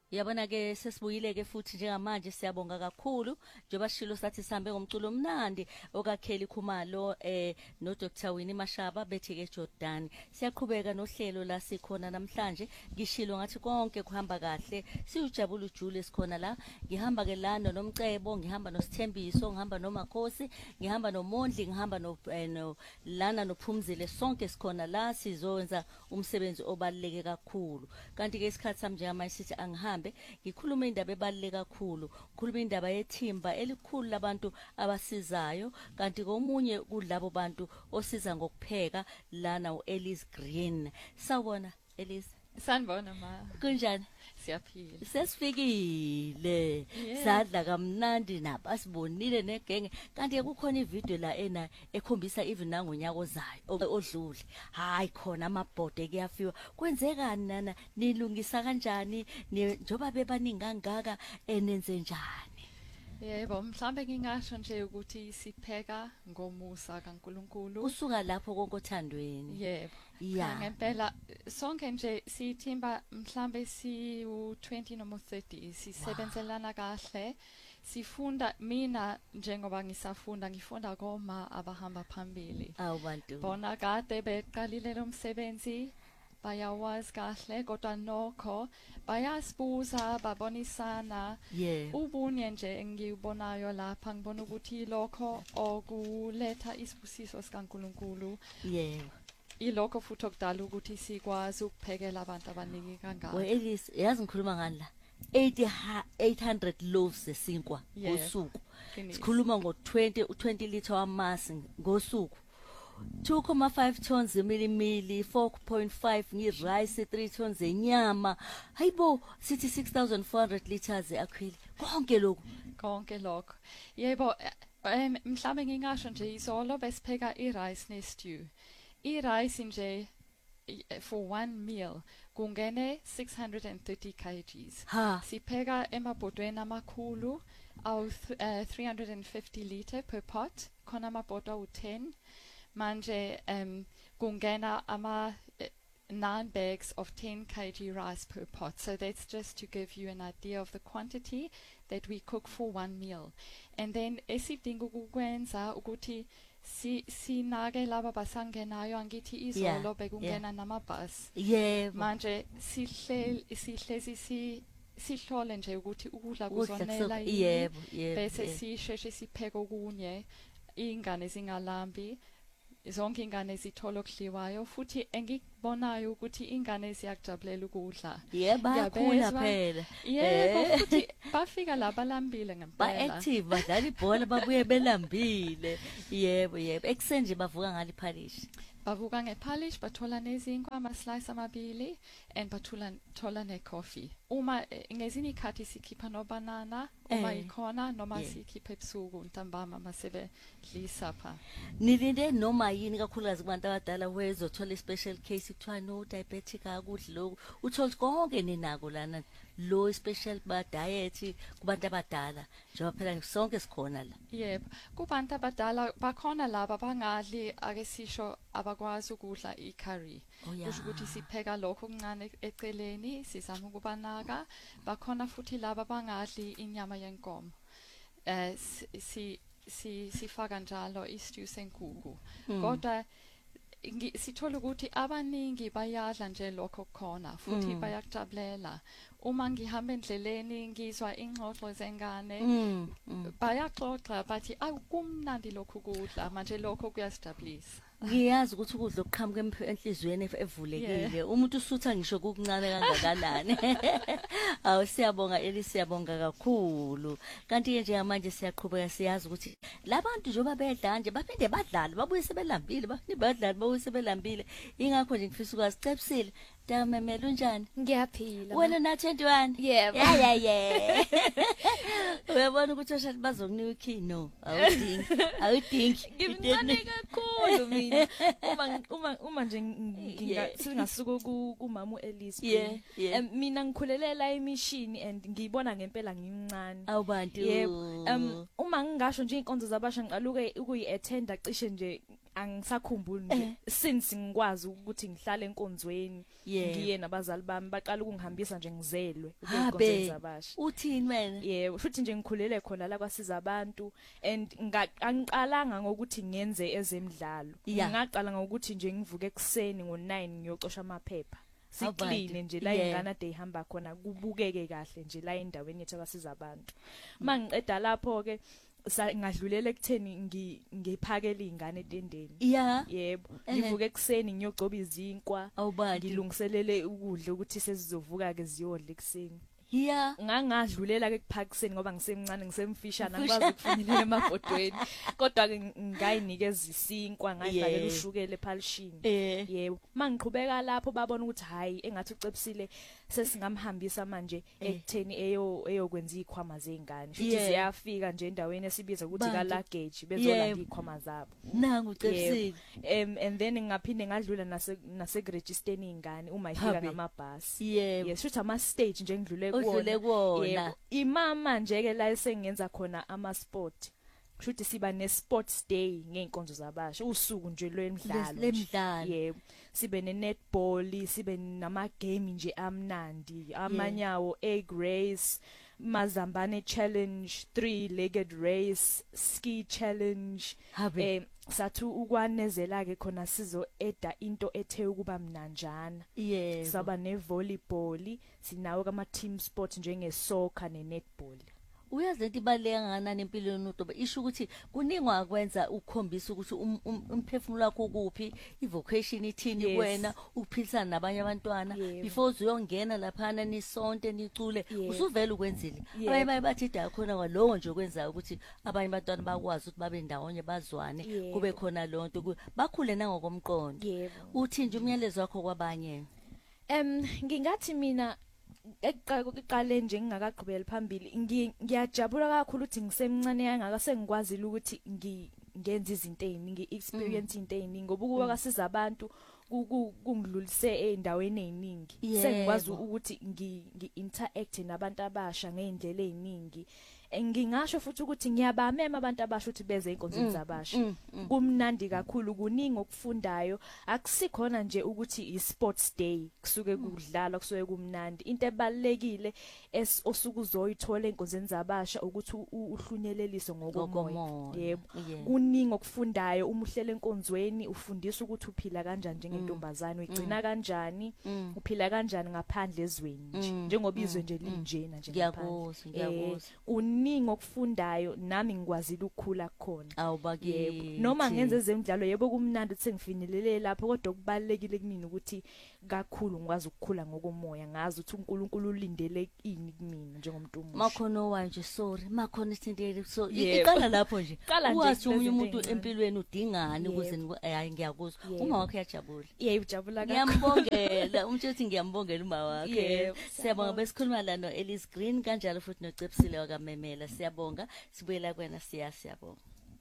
Yabona ke sesibuyile ke futhi njengamanje siyabonga kakhulu njengoba Shilo sathi sihambe ngomculo omnandi okakheli Khumalo no Dr Winnie Mashaba bethi ke Jordan. Siyaqhubeka nohlelo la sikhona namhlanje ngishilo ngathi konke kuhamba kahle siyujabula ujule sikhona la ngihamba ke lana nomcebo ngihamba noSithembiso ngihamba noMakhosi ngihamba noMondli ngihamba no lana noPhumzile sonke sikhona la sizowenza umsebenzi obaluleke kakhulu kanti ke isikhathi sami njengamanje sithi angihambe ngikhuluma indaba ebaluleke kakhulu ngikhuluma indaba yethimba elikhulu labantu abasizayo kanti komunye kulabo bantu osiza ngokupheka lana uElise Green sawubona Elise Sanibona ma. Kunjani? Siyaphila. Sesifikile. Sadla kamnandi nabo asibonile negenge kanti kukhona ivideo la ena ekhombisa even nangonyaka ozayo odlule. Hayi khona amabhode kuyafiwa. Kwenzekani nana nilungisa kanjani njoba bebaningi kangaka enenze njani? Yebo mhlambe ngingasho nje ukuthi sipheka ngomusa kaNkuluNkulu. Kusuka lapho konke othandweni. Yebo. Yeah. Ngempela sonke nje sithimba mhlambe si u20 noma 30 sisebenzelana kahle. Sifunda mina njengoba ngisafunda ngifunda koma abahamba phambili. Awubantu. Bona kade beqalile lo msebenzi. Bayawazi kahle kodwa nokho bayasibuza babonisana ubunye nje engibonayo lapha ngibona ukuthi lokho okuletha isibusiso sikaNkuluNkulu ilokho futhi okudala ukuthi sikwazi ukuphekela abantu abaningi kangaka. Elise yazi ngikhuluma ngani la 800 loaves zesinkwa ngosuku sikhuluma ngo20 liter wamasi ngosuku 2.5 tons milimili 4.5 ngirice 3 tons enyama hayibo sithi 6400 liters eakhwili konke lokho yebo mhlambe ngingasho nje izolo besipheka irice nestew irice nje for one meal kungene 630 kgs sipheka emabhodweni amakhulu aw 350 liter per pot khona amabhodwa u10 manje kungena ama 9 bags of 10 kg rice per pot. So that's just to give you an idea of the quantity that we cook for one meal. And then esidinga ukwenza ukuthi sinake laba basangenayo angithi izolo bekungena namabus. Manje sihlole nje ukuthi ukudla kuzonela yini bese sisheshe sipheke okunye ingane zingalambi zonke ingane zithola okudliwayo futhi engikubonayo ukuthi ingane ziyakujabulela ukudla bayakhula phela yebo futhi bafika la balambile ngempela ba active badlala ibhola babuye belambile yebo ekseni bavuka ngali polish bavuka ngepolish bathola nezinkwa ama slice amabili and bathola ne coffee uma ngezinye ikhathi sikhipha no banana uma ikhona noma sikhipha ebusuku ntambama masebe dlisapha nilinde noma yini kakhulukazi kubantu abadala wezothola special case kuthiwa no diabetic akudli lokho uthola konke ninako lana lo special ba diet kubantu abadala njengoba phela sonke sikhona la yebo kubantu abadala bakhona laba bangadli ake sisho abakwazi ukudla i-curry kusho ukuthi sipheka lokho okuncane eceleni sizama ukubanaka bakhona futhi laba bangadli inyama yenkomo sifaka njalo istew senkukhu kodwa sithola ukuthi abaningi bayadla nje lokho khona futhi bayakujabulela uma ngihamba endleleni ngizwa ingxoxo zengane bayaxoxa bathi akumnandi lokho kudla manje lokho kuyasijabulisa ngiyazi ukuthi ukudla okuqhamuka enhlizweni evulekile umuntu usutha ngisho kukuncane kangakanani awu siyabonga Elise siyabonga kakhulu kanti nje manje siyaqhubeka siyazi ukuthi labantu njoba bedla nje baphinde badlale babuye sebelambile badlali babuye sebelambile ingakho nje ngifisa ukwazicephisile Damemela unjani? Ngiyaphila. Wena na 21? Yebo. Yeah. Uyabona ukuthi osha bazokunika ikey no. Awudingi. Ngimncane kakhulu mina. Uma nje ngingasuka kumama uElise. Mina ngikhulelela emishini and ngiyibona ngempela ngimncane. Awubantu. Yebo. Uma ngingasho nje inkonzo zabasha ngiqaluke ukuyi attenda cishe nje angisakhumbuli nje since ngikwazi ukuthi ngihlale enkonzweni ngiye nabazali bami baqala ukungihambisa nje ngizelwe enkonzweni zabasha. Uthini wena? Yebo, futhi nje ngikhulele khona la kwasiza abantu and angiqalanga ngokuthi ngenze ezemidlalo. Ngaqala ngokuthi nje ngivuke ekseni ngo9 ngiyocosha amaphepha. Sikline nje la ingane ade ihamba khona kubukeke kahle nje la endaweni yethu abasiza abantu. Mangiqeda lapho ke ngadlulela ekutheni ngiphakele izingane etendeni. Yebo, ngivuke ekseni ngiyogcoba izinkwa, ngilungiselele ukudla ukuthi sezizovuka ke ziyodla ekseni. Ngangadlulela ke kuphakiseni ngoba ngisemncane ngisemfishana angikwazi ukufinyelela emabhodweni kodwa ke ngayinikeza isinkwa ngayifakela ushukela ephalishini. Yebo, mangiqhubeka lapho babona ukuthi hayi engathi ucephisile sesingamhambisa manje ekutheni eyokwenza izikhwama zezingane futhi ziyafika nje endaweni esibiza ukuthi ka luggage bezolanda izikhwama zabo. Nangu ucephisile. And then ngaphinde ngadlula nase registereni izingane uma ifika ngamabhasi. Yes, futhi ama stage nje ngidlule kuwona. Imama nje ke la esengenza khona ama sport. Kushuthi siba ne sports day ngeenkonzo zabasha usuku nje lwemidlalo. Yebo, sibe ne netball, sibe nama game nje amnandi, amanyawo egg race, mazambane challenge, 3-legged race, ski challenge. Sathu ukwanezela ke khona sizo eda into ethe ukuba mnanjana. Saba ne volleyball, sinawo kama team sport njenge soccer ne netball. Uyazi lento ibaleka nganani empilweni uNtoba isho ukuthi kuningwa kwenza ukukhombisa ukuthi umphefumulo wakho ukuphi, ivocation ithini kuwena, uphilisana nabanye abantwana before uzuyongena laphana nisonke nicule usuvela ukwenzile. Abanye bathi da khona kwalowo nje okwenza ukuthi abanye abantwana bakwazi ukuthi babe ndawonye bazwane kube khona lonto bakhule nangokomqondo. Uthi nje umyalezo wakho kwabanye? Ngingathi mina ekuqale nje ngingakaqhubeli phambili ngiyajabula kakhulu ukuthi ngisemncane yangaka sengikwazile ukuthi ngenza izinto eziningi experience into eziningi ngoba ukuwakasiza abantu kungidlulise endaweni eziningi sengikwazi ukuthi ngi-interact nabantu abasha ngeindlela eziningi. Ngingasho futhi ukuthi ngiyabamema abantu abasha ukuthi beze einkonzweni zabasha. Kumnandi kakhulu, kuningi okufundayo, akusikhona nje ukuthi i-sports day kusuke kudlalwa kusuke kumnandi. Into ebalekile osuku uzoyithola einkonzweni zabasha ukuthi uhlunyeleliso ngokomoya. Yebo, kuningi okufundayo uma uhlela enkonzweni ufundisa ukuthi uphila kanjani njengentombazane, uyigcina kanjani, uphila kanjani ngaphandle ezweni nje njengoba izwe nje linjena nje ngaphandle. Ningi okufundayo nami ngikwazile ukukhula khona. Yebo, noma ngenze ezemidlalo yebo kumnandi ukuthi sengifinyelele lapho kodwa kubalekile kumina ukuthi kakhulu ngikwazi ukukhula ngokomoya ngazi ukuthi uNkulunkulu ulindele ini kumina njengomuntu omusha. Makhono wanje makhona isindele so iqala lapho nje. Wathi umuntu empilweni udingani ukuze hayi ngiyakuzwa. Uma wakhe yajabula. Ujabula kakhulu. Ngiyambongela umthetho ngiyambongela uma wakhe. Siyabonga besikhuluma la no Elise Green kanjalo futhi nocephisile wakameme. Siyabonga sibuyela kwena siyabonga.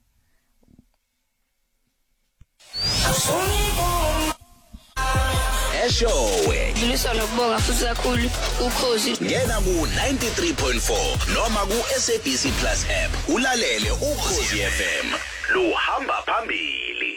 Eshowe Ngilisa lokubonga futhi kakhulu ukhozi. Ngena ku 93.4 noma ku SABC Plus app ulalele Ukhozi FM. Luhamba phambili.